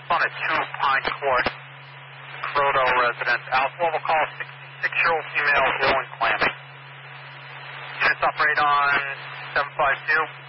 on a 2 Pine Court, Croto residence. Alpha will call 66-year-old female ill and clamming. Units operate on 752.